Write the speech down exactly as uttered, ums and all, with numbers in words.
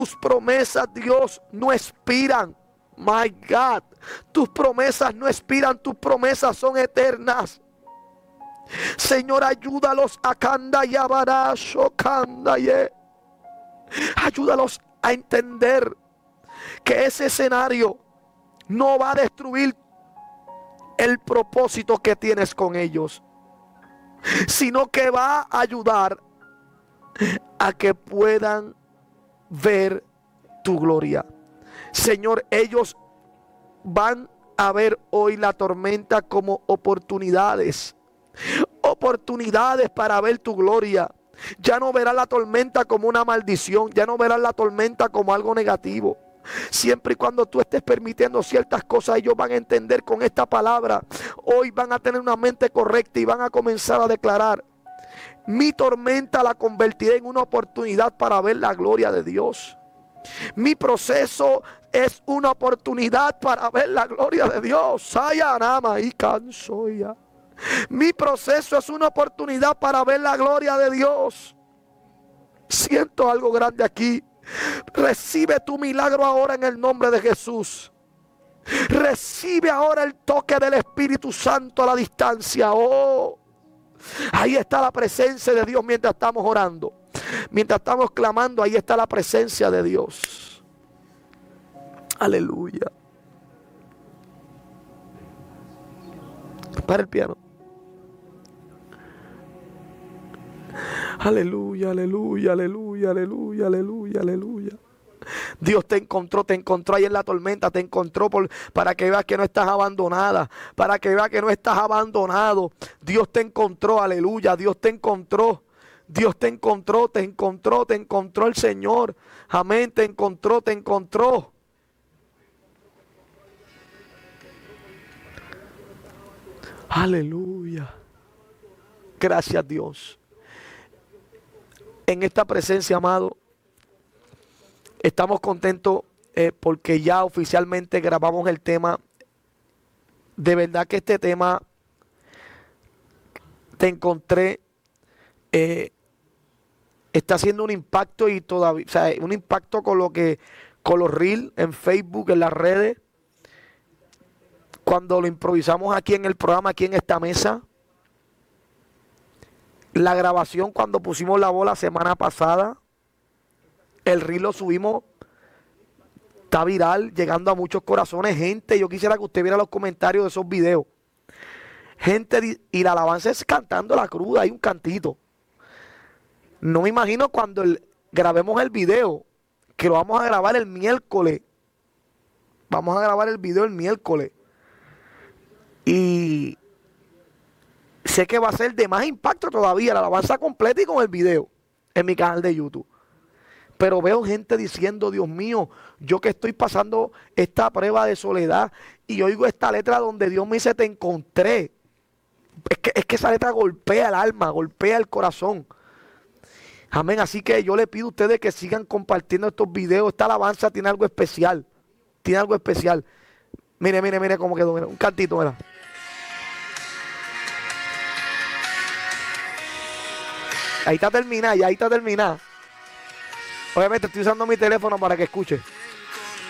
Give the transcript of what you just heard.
Tus promesas, Dios, no expiran. My God, tus promesas no expiran, tus promesas son eternas. Señor, ayúdalos a kanda y abarazo, kanda y ayúdalos a entender que ese escenario no va a destruir el propósito que tienes con ellos, sino que va a ayudar a que puedan ver tu gloria. Señor, ellos van a ver hoy la tormenta como oportunidades, oportunidades para ver tu gloria. Ya no verán la tormenta como una maldición, ya no verán la tormenta como algo negativo. Siempre y cuando tú estés permitiendo ciertas cosas, ellos van a entender con esta palabra. Hoy van a tener una mente correcta y van a comenzar a declarar: mi tormenta la convertiré en una oportunidad para ver la gloria de Dios. Mi proceso es una oportunidad para ver la gloria de Dios. Mi proceso es una oportunidad para ver la gloria de Dios. Siento algo grande aquí. Recibe tu milagro ahora en el nombre de Jesús. Recibe ahora el toque del Espíritu Santo a la distancia. Oh, ahí está la presencia de Dios mientras estamos orando. Mientras estamos clamando, ahí está la presencia de Dios. Aleluya. Para el piano. Aleluya, aleluya, aleluya, aleluya, aleluya, aleluya. Dios te encontró, te encontró ahí en la tormenta, te encontró por, para que veas que no estás abandonada, para que veas que no estás abandonado. Dios te encontró, aleluya, Dios te encontró. Dios te encontró, te encontró, te encontró el Señor. Amén, te encontró, te encontró. Aleluya. Gracias, Dios. En esta presencia, amado, estamos contentos eh, porque ya oficialmente grabamos el tema. De verdad que este tema te encontré. Eh, está haciendo un impacto y todavía, o sea, un impacto con lo que, con los reels en Facebook, en las redes. Cuando lo improvisamos aquí en el programa, aquí en esta mesa. La grabación cuando pusimos la voz la semana pasada. El reel lo subimos. Está viral, llegando a muchos corazones. Gente, yo quisiera que usted viera los comentarios de esos videos. Gente, y la alabanza es cantando la cruda, hay un cantito. No me imagino cuando el, grabemos el video, que lo vamos a grabar el miércoles. Vamos a grabar el video el miércoles. Y sé que va a ser de más impacto todavía, la alabanza completa y con el video en mi canal de YouTube. Pero veo gente diciendo: Dios mío, yo que estoy pasando esta prueba de soledad y oigo esta letra donde Dios me dice te encontré. Es que, es que esa letra golpea el alma, golpea el corazón. Amén, así que yo le pido a ustedes que sigan compartiendo estos videos. Esta alabanza tiene algo especial. Tiene algo especial. Mire, mire, mire cómo quedó. Mire, un cantito, mira. Ahí está terminada, ya ahí está terminada. Obviamente estoy usando mi teléfono para que escuche.